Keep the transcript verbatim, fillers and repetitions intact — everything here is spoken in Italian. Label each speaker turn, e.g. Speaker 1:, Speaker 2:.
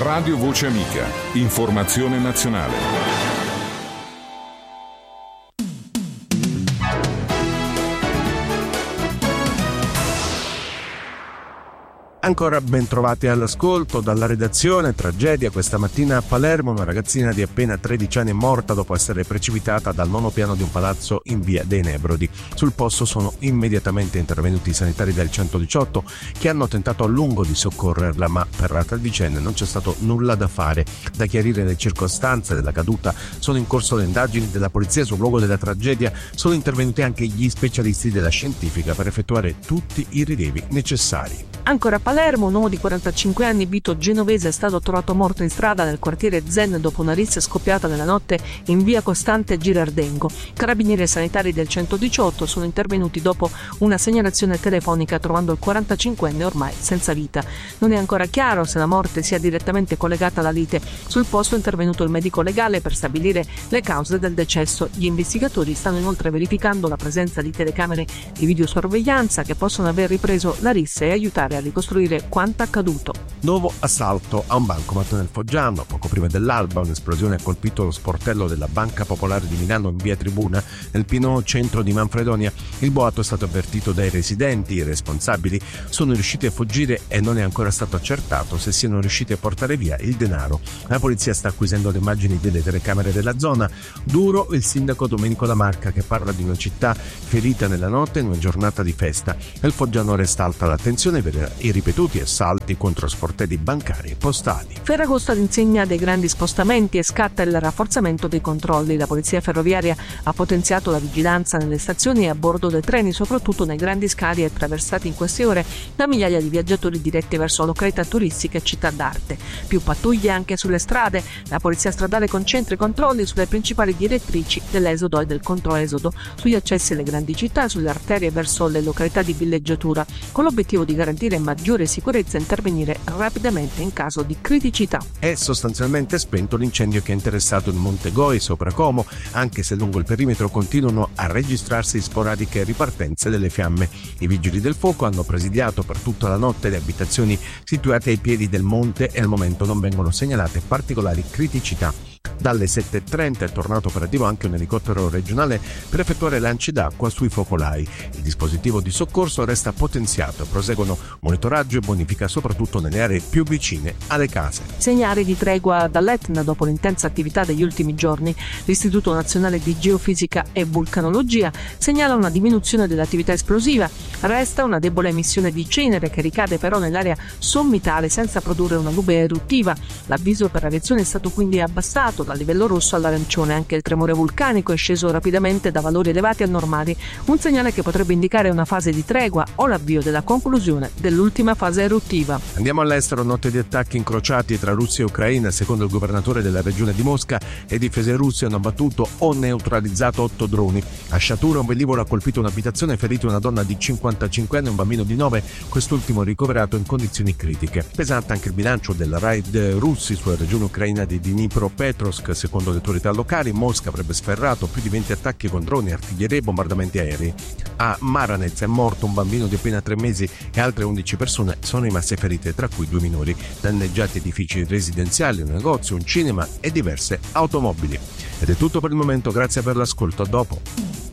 Speaker 1: Radio Voce Amica. Informazione nazionale.
Speaker 2: Ancora ben trovati all'ascolto dalla redazione. Tragedia questa mattina a Palermo. Una ragazzina di appena tredici anni è morta dopo essere precipitata dal nono piano di un palazzo in via dei Nebrodi. Sul posto sono immediatamente intervenuti i sanitari del centodiciotto che hanno tentato a lungo di soccorrerla, ma per la tal vicenda non c'è stato nulla da fare. Da chiarire le circostanze della caduta sono in corso le indagini della polizia sul luogo della tragedia. Sono intervenuti anche gli specialisti della scientifica per effettuare tutti i rilievi necessari.
Speaker 3: Ancora a Palermo, un uomo di quarantacinque anni, Vito Genovese, è stato trovato morto in strada nel quartiere Zen dopo una rissa scoppiata nella notte in via Costante Girardengo. Carabinieri e sanitari del centodiciotto sono intervenuti dopo una segnalazione telefonica, trovando il quarantacinquenne ormai senza vita. Non è ancora chiaro se la morte sia direttamente collegata alla lite. Sul posto è intervenuto il medico legale per stabilire le cause del decesso. Gli investigatori stanno inoltre verificando la presenza di telecamere di videosorveglianza che possono aver ripreso la rissa e aiutare a ricostruire quanto accaduto.
Speaker 2: Nuovo assalto a un bancomat nel Foggiano. Poco prima dell'alba un'esplosione ha colpito lo sportello della Banca Popolare di Milano in via Tribuna, nel pieno centro di Manfredonia. Il boato è stato avvertito dai residenti. I responsabili sono riusciti a fuggire e non è ancora stato accertato se siano riusciti a portare via il denaro. La polizia sta acquisendo le immagini delle telecamere della zona. Duro il sindaco Domenico Lamarca, che parla di una città ferita nella notte in una giornata di festa. Nel Foggiano resta alta l'attenzione per i ripetuti assalti contro sportelli bancari e postali.
Speaker 3: Ferragosto all'insegna dei grandi spostamenti e scatta il rafforzamento dei controlli. La polizia ferroviaria ha potenziato la vigilanza nelle stazioni e a bordo dei treni, soprattutto nei grandi scali attraversati in queste ore da migliaia di viaggiatori diretti verso località turistiche e città d'arte. Più pattuglie anche sulle strade. La polizia stradale concentra i controlli sulle principali direttrici dell'esodo e del controesodo, sugli accessi alle grandi città e sulle arterie verso le località di villeggiatura, con l'obiettivo di garantire maggiore sicurezza e intervenire rapidamente in caso di criticità.
Speaker 2: È sostanzialmente spento l'incendio che ha interessato il Monte Goi sopra Como, anche se lungo il perimetro continuano a registrarsi sporadiche ripartenze delle fiamme. I vigili del fuoco hanno presidiato per tutta la notte le abitazioni situate ai piedi del monte e al momento non vengono segnalate particolari criticità. Dalle sette e trenta è tornato operativo anche un elicottero regionale per effettuare lanci d'acqua sui focolai. Il dispositivo di soccorso resta potenziato e proseguono monitoraggio e bonifica soprattutto nelle aree più vicine alle case.
Speaker 3: Segnali di tregua dall'Etna dopo l'intensa attività degli ultimi giorni. L'Istituto Nazionale di Geofisica e Vulcanologia segnala una diminuzione dell'attività esplosiva. Resta una debole emissione di cenere che ricade però nell'area sommitale senza produrre una nube eruttiva. L'avviso per aviazione è stato quindi abbassato dal livello rosso all'arancione. Anche il tremore vulcanico è sceso rapidamente da valori elevati a normali, un segnale che potrebbe indicare una fase di tregua o l'avvio della conclusione dell'ultima fase eruttiva.
Speaker 2: Andiamo all'estero. Notte di attacchi incrociati tra Russia e Ucraina. Secondo il governatore della regione di Mosca, le difese russe hanno abbattuto o neutralizzato otto droni. A Shatura un velivolo ha colpito un'abitazione e ferito una donna di cinquantacinque anni e un bambino di nove, quest'ultimo ricoverato in condizioni critiche. Pesante anche il bilancio del raid russi sulla regione ucraina di Dnipropetrovsk. Secondo le autorità locali, Mosca avrebbe sferrato più di venti attacchi con droni, artiglierie e bombardamenti aerei. A Maranez è morto un bambino di appena tre mesi e altre undici persone sono rimaste ferite, tra cui due minori. Danneggiati edifici residenziali, un negozio, un cinema e diverse automobili. Ed è tutto per il momento, grazie per l'ascolto, a dopo.